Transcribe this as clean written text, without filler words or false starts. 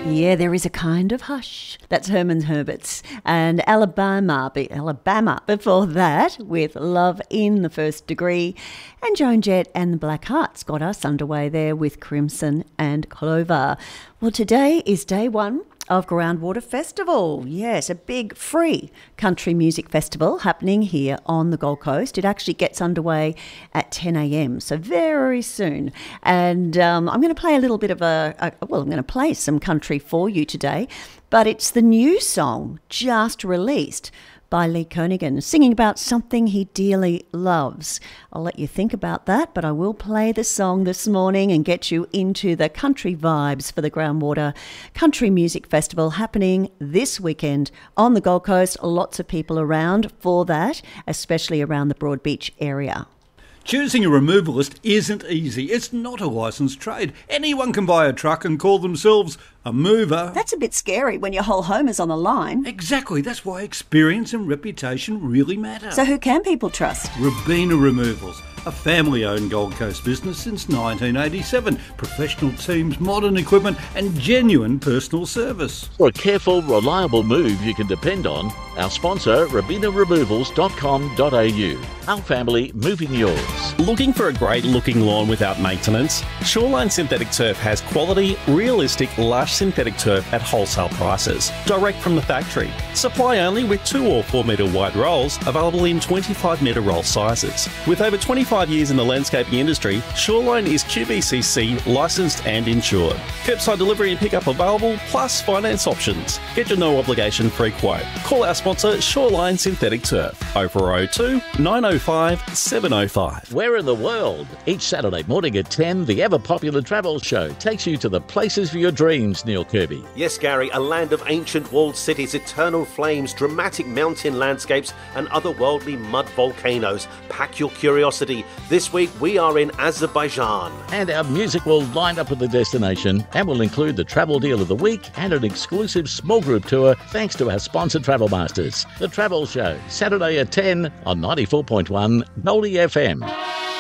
Yeah, there is a kind of hush. That's Herman Herbert's. And Alabama before that with Love in the First Degree. And Joan Jett and the Black Hearts got us underway there with Crimson and Clover. Well, today is day one of Groundwater Festival. Yes, a big free country music festival happening here on the Gold Coast. It actually gets underway at 10 a.m, so very soon. And I'm going to play a little bit of I'm going to play some country for you today, but it's the new song just released by Lee Kernaghan, singing about something he dearly loves. I'll let you think about that, but I will play the song this morning and get you into the country vibes for the Groundwater Country Music Festival happening this weekend on the Gold Coast. Lots of people around for that, especially around the Broadbeach area. Choosing a removalist isn't easy. It's not a licensed trade. Anyone can buy a truck and call themselves a mover. That's a bit scary when your whole home is on the line. Exactly. That's why experience and reputation really matter. So who can people trust? Robina Removals, a family-owned Gold Coast business since 1987. Professional teams, modern equipment and genuine personal service. For a careful, reliable move you can depend on, our sponsor, RobinaRemovals.com.au. Our family moving yours. Looking for a great looking lawn without maintenance? Shoreline Synthetic Turf has quality, realistic, lush synthetic turf at wholesale prices, direct from the factory. Supply only with 2 or 4 metre wide rolls, available in 25 metre roll sizes. With over 25 years in the landscaping industry, Shoreline is QBCC licensed and insured. Curbside delivery and pickup available, plus finance options. Get your no obligation free quote. Call our sponsor Shoreline Synthetic Turf 0402 905 705. Where in the world? Each Saturday morning at 10, the ever-popular travel show takes you to the places for your dreams, Neil Kirby. Yes, Gary, a land of ancient walled cities, eternal flames, dramatic mountain landscapes and otherworldly mud volcanoes. Pack your curiosity. This week we are in Azerbaijan. And our music will line up with the destination and will include the travel deal of the week and an exclusive small group tour thanks to our sponsor Travel Masters. The Travel Show, Saturday at 10 on 94.1 Noldy FM.